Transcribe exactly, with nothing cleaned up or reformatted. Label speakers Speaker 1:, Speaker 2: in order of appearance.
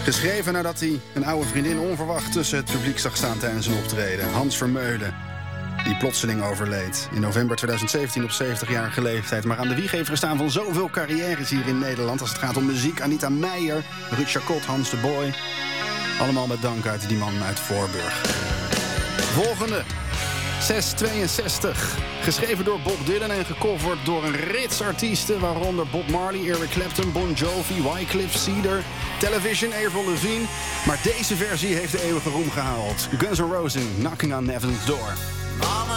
Speaker 1: Geschreven nadat hij een oude vriendin onverwacht tussen het publiek zag staan tijdens een optreden. Hans Vermeulen, die plotseling overleed. In november twintig zeventien op zeventigjarige leeftijd. Maar aan de wieg heeft gestaan van zoveel carrières hier in Nederland. Als het gaat om muziek, Anita Meijer, Ruud Chacot, Hans de Boy. Allemaal met dank uit die man uit Voorburg. Volgende. zes tweeënzestig. Geschreven door Bob Dylan en gecoverd door een rits artiesten, waaronder Bob Marley, Eric Clapton, Bon Jovi, Wyclef, Cedar, Television, Avril Lavigne. Maar deze versie heeft de eeuwige roem gehaald. Guns N' Roses, Knocking on Heaven's Door.
Speaker 2: Mama